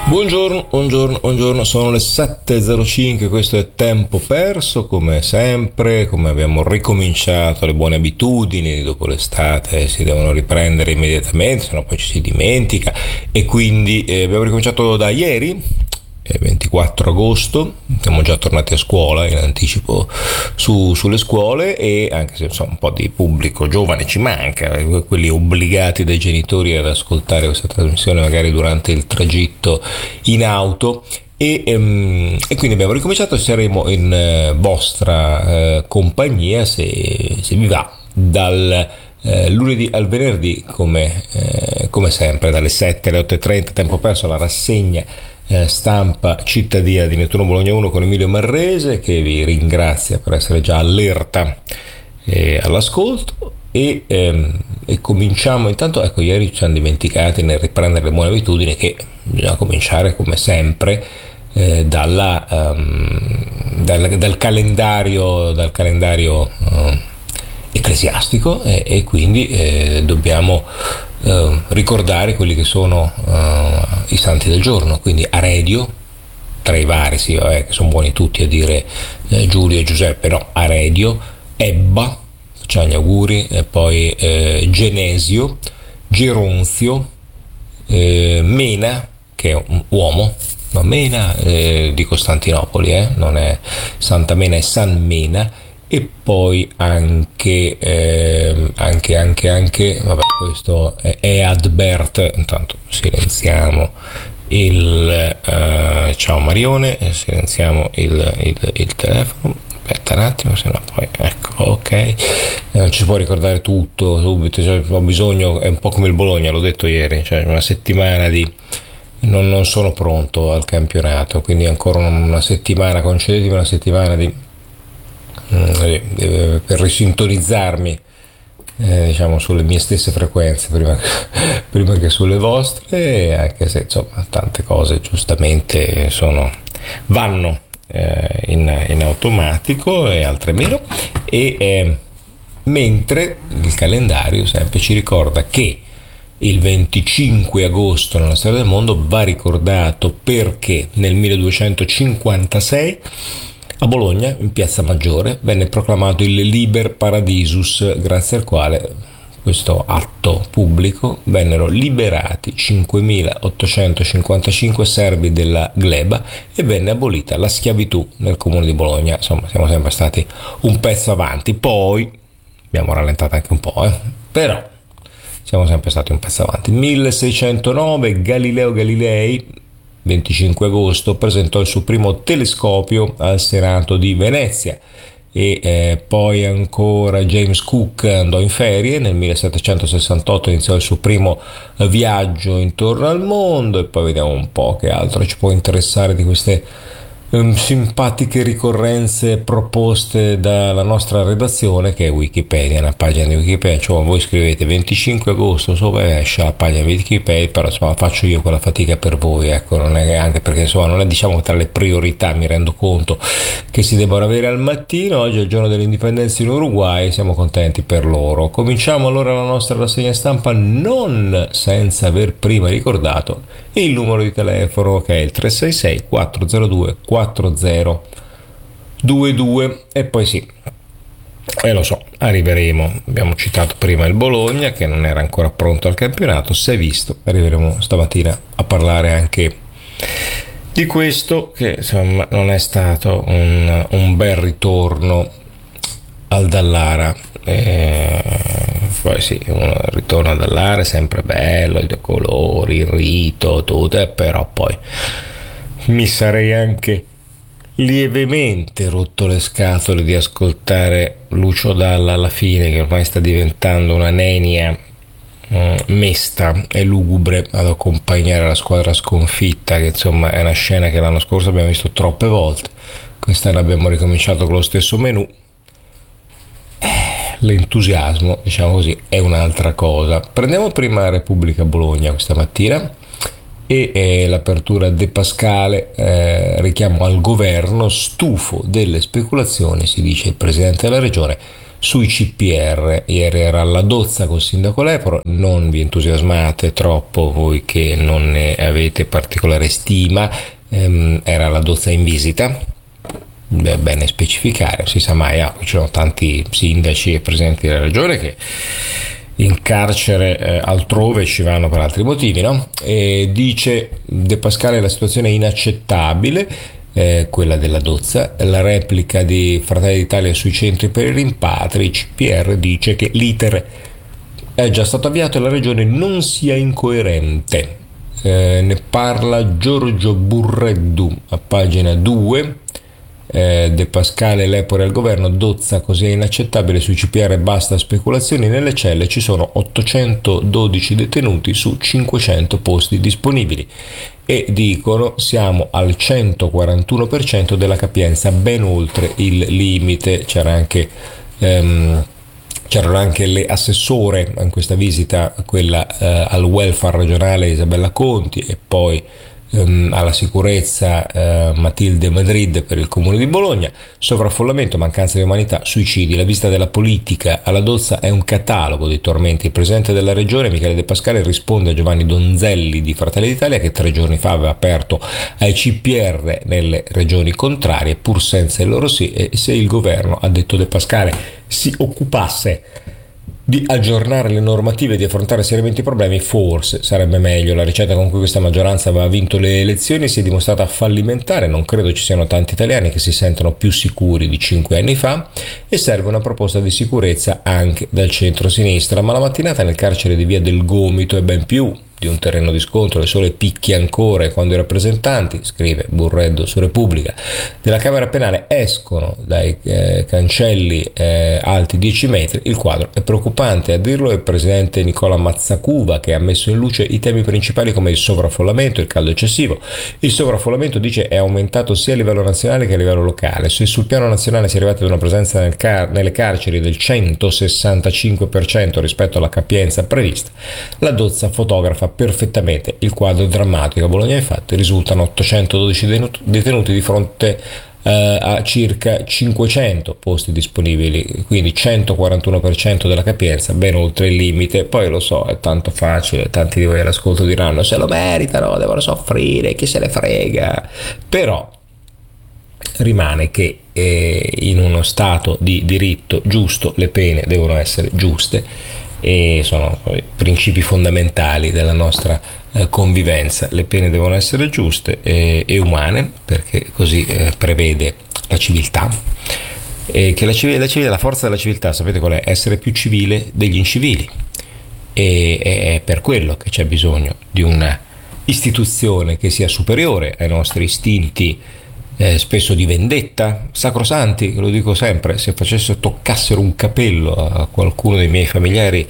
Buongiorno, sono le 7.05, questo è Tempo Perso, come sempre, come abbiamo ricominciato le buone abitudini, dopo l'estate si devono riprendere immediatamente, sennò poi ci si dimentica, e quindi abbiamo ricominciato da ieri, 24 agosto, siamo già tornati a scuola in anticipo sulle scuole, e anche se insomma un po' di pubblico giovane ci manca, quelli obbligati dai genitori ad ascoltare questa trasmissione magari durante il tragitto in auto. E quindi abbiamo ricominciato e saremo in vostra compagnia, se vi va, dal lunedì al venerdì, come sempre, dalle 7 alle 8.30, tempo perso, la rassegna stampa cittadina di Nettuno Bologna 1 con Emilio Marrese, che vi ringrazia per essere già allerta all'ascolto. E cominciamo intanto. Ecco, ieri ci siamo dimenticati nel riprendere le buone abitudini che bisogna cominciare come sempre dal calendario ecclesiastico, e quindi dobbiamo ricordare quelli che sono i santi del giorno. Quindi Aredio, tra i vari, sì, vabbè, che sono buoni tutti a dire Giulio e Giuseppe, no, Aredio, Ebba, facciamo gli auguri, e poi Genesio, Geronzio, Mena, che è un uomo, no, Mena di Costantinopoli, non è Santa Mena, è San Mena. E poi anche vabbè, questo è Adbert. Intanto silenziamo ciao Marione, silenziamo il telefono. Aspetta un attimo, se no poi ecco, ok, non ci si può ricordare tutto subito, cioè, ho bisogno, è un po' come il Bologna, l'ho detto ieri, cioè una settimana di non sono pronto al campionato, quindi ancora una settimana, concedetemi una settimana per risintonizzarmi, diciamo, sulle mie stesse frequenze prima che sulle vostre, anche se insomma tante cose giustamente vanno in automatico e altre meno, mentre il calendario sempre ci ricorda che il 25 agosto nella storia del mondo va ricordato perché nel 1256 a Bologna, in Piazza Maggiore, venne proclamato il Liber Paradisus, grazie al quale, questo atto pubblico, vennero liberati 5.855 serbi della gleba e venne abolita la schiavitù nel comune di Bologna. Insomma, siamo sempre stati un pezzo avanti, poi abbiamo rallentato anche un po', però siamo sempre stati un pezzo avanti. 1609 Galileo Galilei, 25 agosto, presentò il suo primo telescopio al Senato di Venezia, e poi ancora James Cook andò in ferie, nel 1768 iniziò il suo primo viaggio intorno al mondo, e poi vediamo un po' che altro ci può interessare di queste simpatiche ricorrenze proposte dalla nostra redazione, che è Wikipedia, una pagina di Wikipedia. Cioè, voi scrivete 25 agosto, sopra esce la pagina di Wikipedia, però insomma faccio io quella fatica per voi, ecco, non è, anche perché insomma non è, diciamo, tra le priorità, mi rendo conto, che si debbano avere al mattino. Oggi è il giorno dell'indipendenza in Uruguay, siamo contenti per loro. Cominciamo allora la nostra rassegna stampa, non senza aver prima ricordato il numero di telefono, che è il 366 402 4022. E poi sì, lo so, arriveremo, abbiamo citato prima il Bologna che non era ancora pronto al campionato, si è visto, arriveremo stamattina a parlare anche di questo, che insomma non è stato un bel ritorno al Dallara. Poi sì, uno ritorna a Dallara, è sempre bello, i colori, il rito, tutto, però poi mi sarei anche lievemente rotto le scatole di ascoltare Lucio Dalla alla fine, che ormai sta diventando una nenia mesta e lugubre ad accompagnare la squadra sconfitta, che insomma è una scena che l'anno scorso abbiamo visto troppe volte, quest'anno abbiamo ricominciato con lo stesso menù. L'entusiasmo, diciamo così, è un'altra cosa. Prendiamo prima Repubblica Bologna questa mattina, e l'apertura De Pascale, richiamo al governo, stufo delle speculazioni, si dice il presidente della regione, sui CPR. Ieri era alla Dozza col sindaco Lepore, non vi entusiasmate troppo voi che non ne avete particolare stima, era la Dozza in visita. Beh, bene specificare, si sa mai, ci sono tanti sindaci e presidenti della regione che in carcere altrove ci vanno per altri motivi, no? E dice De Pascale: la situazione è inaccettabile, quella della Dozza. La replica di Fratelli d'Italia sui centri per i rimpatri, CPR, dice che l'iter è già stato avviato e la regione non sia incoerente. Ne parla Giorgio Burreddu a pagina 2. De Pascale, Lepore al governo, Dozza così è inaccettabile, sui CPR basta speculazioni, nelle celle ci sono 812 detenuti su 500 posti disponibili e dicono siamo al 141% della capienza, ben oltre il limite. C'erano anche le assessore in questa visita, quella al welfare regionale Isabella Conti, e poi alla sicurezza Matilde Madrid per il comune di Bologna. Sovraffollamento, mancanza di umanità, suicidi. La visita della politica alla Dozza è un catalogo di tormenti. Il presidente della regione Michele De Pascale risponde a Giovanni Donzelli di Fratelli d'Italia, che 3 giorni fa aveva aperto ai CPR nelle regioni contrarie pur senza il loro sì, e se il governo, ha detto De Pascale, si occupasse di aggiornare le normative e di affrontare seriamente i problemi, forse sarebbe meglio. La ricetta con cui questa maggioranza aveva vinto le elezioni si è dimostrata fallimentare, non credo ci siano tanti italiani che si sentono più sicuri di 5 anni fa, e serve una proposta di sicurezza anche dal centro-sinistra. Ma la mattinata nel carcere di Via del Gomito è ben più di un terreno di scontro, le sole picchie ancora, e quando i rappresentanti, scrive Burreddo su Repubblica, della Camera Penale escono dai cancelli alti 10 metri, il quadro è preoccupante. A dirlo è il presidente Nicola Mazzacuva, che ha messo in luce i temi principali come il sovraffollamento e il caldo eccessivo. Il sovraffollamento, dice, è aumentato sia a livello nazionale che a livello locale. Se sul piano nazionale si è arrivati ad una presenza nelle carceri del 165% rispetto alla capienza prevista, la Dozza fotografa perfettamente il quadro drammatico. A Bologna infatti risultano 812 detenuti di fronte a circa 500 posti disponibili, quindi 141% della capienza, ben oltre il limite. Poi lo so, è tanto facile, tanti di voi all'ascolto diranno se lo meritano, devono soffrire, chi se ne frega, però rimane che in uno stato di diritto giusto le pene devono essere giuste, e sono i principi fondamentali della nostra convivenza. Le pene devono essere giuste e umane, perché così prevede la civiltà, e che la forza della civiltà, sapete qual è? Essere più civile degli incivili, e è per quello che c'è bisogno di una istituzione che sia superiore ai nostri istinti, spesso di vendetta, sacrosanti, lo dico sempre. Se toccassero un capello a qualcuno dei miei familiari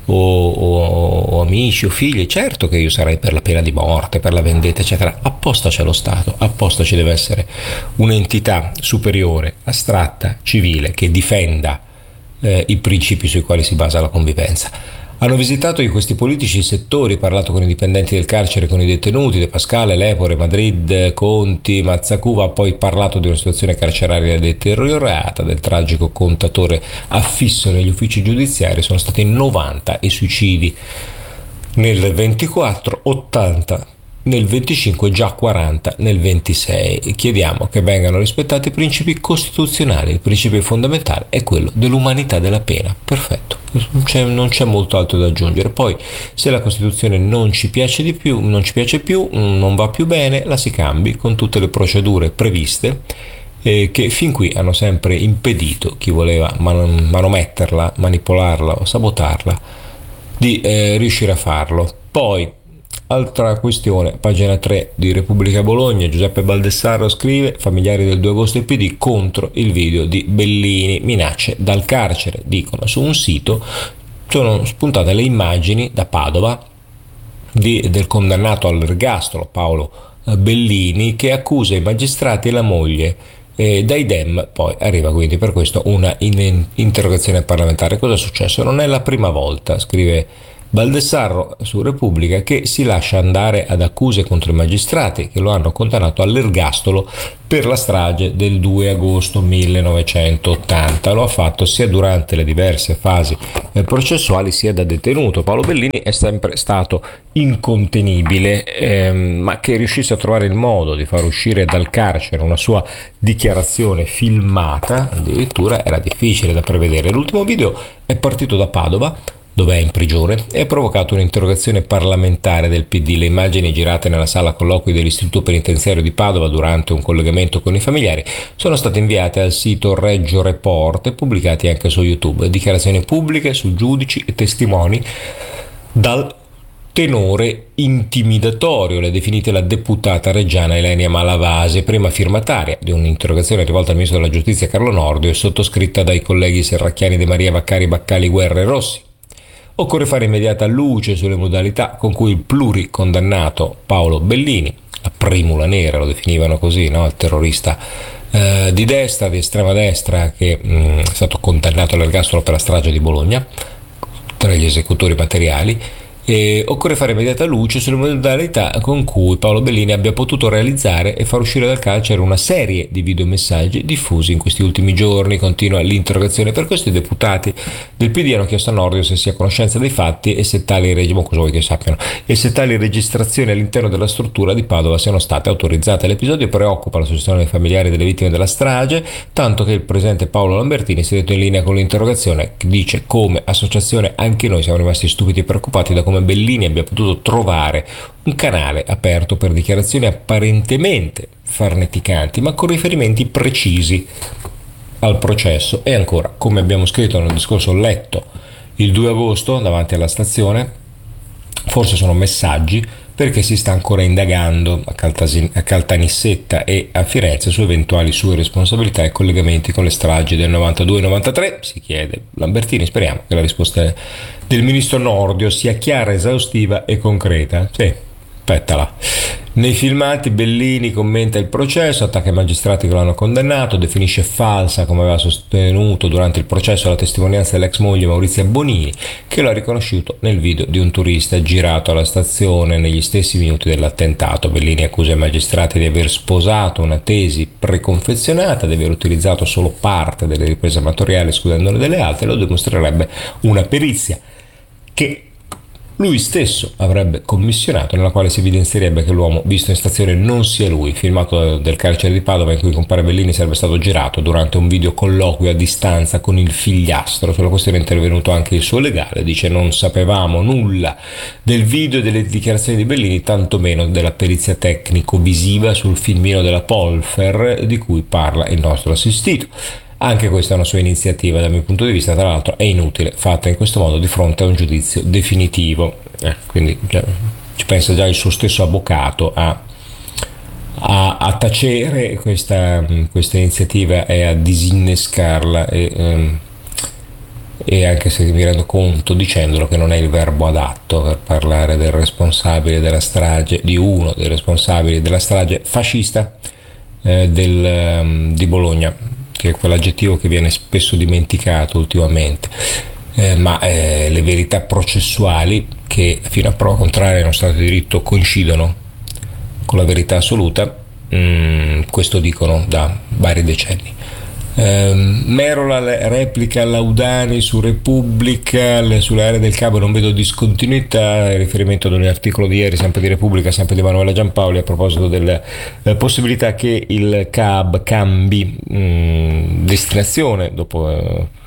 o amici o figli, certo che io sarei per la pena di morte, per la vendetta, eccetera. Apposta c'è lo Stato, apposta ci deve essere un'entità superiore, astratta, civile, che difenda i principi sui quali si basa la convivenza. Hanno visitato di questi politici i settori, parlato con i dipendenti del carcere, con i detenuti, De Pascale, Lepore, Madrid, Conti, Mazzacuva, ha poi parlato di una situazione carceraria deteriorata, del tragico contatore affisso negli uffici giudiziari. Sono stati 90 i suicidi nel 24, 80 nel 25, già 40 nel 26. Chiediamo che vengano rispettati i principi costituzionali. Il principio fondamentale è quello dell'umanità della pena. Perfetto, non c'è molto altro da aggiungere. Poi, se la Costituzione non ci piace più, non va più bene, la si cambi con tutte le procedure previste, che fin qui hanno sempre impedito chi voleva manometterla, manipolarla o sabotarla di riuscire a farlo. Poi, altra questione, pagina 3 di Repubblica Bologna, Giuseppe Baldessaro scrive: familiari del 2 agosto e PD contro il video di Bellini, minacce dal carcere. Dicono su un sito, sono spuntate le immagini da Padova del condannato all'ergastolo Paolo Bellini, che accusa i magistrati e la moglie dai Dem. Poi arriva quindi per questo una interrogazione parlamentare. Cosa è successo? Non è la prima volta, scrive Baldessarro su Repubblica che si lascia andare ad accuse contro i magistrati che lo hanno condannato all'ergastolo per la strage del 2 agosto 1980. Lo ha fatto sia durante le diverse fasi processuali sia da detenuto. Paolo Bellini è sempre stato incontenibile, ma che riuscisse a trovare il modo di far uscire dal carcere una sua dichiarazione filmata addirittura era difficile da prevedere. L'ultimo video è partito da Padova, dove è in prigione, e ha provocato un'interrogazione parlamentare del PD. Le immagini girate nella sala colloqui dell'Istituto Penitenziario di Padova durante un collegamento con i familiari sono state inviate al sito Reggio Report e pubblicate anche su YouTube. Dichiarazioni pubbliche su giudici e testimoni dal tenore intimidatorio, le definite la deputata reggiana Elenia Malavasi, prima firmataria di un'interrogazione rivolta al ministro della giustizia Carlo Nordio e sottoscritta dai colleghi Serracchiani, De Maria, Vaccari, Baccali, Guerra e Rossi. Occorre fare immediata luce sulle modalità con cui il pluricondannato Paolo Bellini, la primula nera lo definivano così, no? Il terrorista di destra, di estrema destra, che è stato condannato all'ergastolo per la strage di Bologna, tra gli esecutori materiali. E occorre fare immediata luce sulle modalità con cui Paolo Bellini abbia potuto realizzare e far uscire dal carcere una serie di videomessaggi diffusi in questi ultimi giorni. Continua l'interrogazione. Per questo i deputati del PD hanno chiesto a Nordio se sia a conoscenza dei fatti e se tali registrazioni all'interno della struttura di Padova siano state autorizzate. L'episodio preoccupa l'associazione dei familiari delle vittime della strage, tanto che il presidente Paolo Lambertini si è detto in linea con l'interrogazione, che dice: come associazione anche noi siamo rimasti stupiti e preoccupati da come Bellini abbia potuto trovare un canale aperto per dichiarazioni apparentemente farneticanti, ma con riferimenti precisi al processo. E ancora, come abbiamo scritto nel discorso letto il 2 agosto davanti alla stazione, forse sono messaggi perché si sta ancora indagando a Caltanissetta e a Firenze su eventuali sue responsabilità e collegamenti con le stragi del 92-93, si chiede Lambertini. Speriamo che la risposta del ministro Nordio sia chiara, esaustiva e concreta. Sì, aspettala. Nei filmati Bellini commenta il processo, attacca i magistrati che lo hanno condannato, definisce falsa, come aveva sostenuto durante il processo, la testimonianza dell'ex moglie Maurizia Bonini, che lo ha riconosciuto nel video di un turista girato alla stazione negli stessi minuti dell'attentato. Bellini accusa i magistrati di aver sposato una tesi preconfezionata, di aver utilizzato solo parte delle riprese amatoriali escludendone delle altre. Lo dimostrerebbe una perizia che lui stesso avrebbe commissionato, nella quale si evidenzierebbe che l'uomo visto in stazione non sia lui. Filmato del carcere di Padova in cui compare Bellini sarebbe stato girato durante un video colloquio a distanza con il figliastro. Sulla questione è intervenuto anche il suo legale, dice: non sapevamo nulla del video e delle dichiarazioni di Bellini, tantomeno della perizia tecnico-visiva sul filmino della Polfer di cui parla il nostro assistito. Anche questa è una sua iniziativa, dal mio punto di vista, tra l'altro è inutile, fatta in questo modo di fronte a un giudizio definitivo. Quindi ci pensa già il suo stesso avvocato a tacere questa iniziativa e a disinnescarla, e anche se mi rendo conto dicendolo che non è il verbo adatto per parlare del responsabile della strage, di uno dei responsabili della strage fascista di Bologna, che è quell'aggettivo che viene spesso dimenticato ultimamente, ma le verità processuali, che fino a prova contraria nello Stato di diritto coincidono con la verità assoluta, questo dicono da vari decenni. Merola replica Laudani su Repubblica, sulle aree del cavo non vedo discontinuità, in riferimento ad un articolo di ieri sempre di Repubblica, sempre di Emanuela Giampaoli, a proposito della possibilità che il CAB cambi destinazione dopo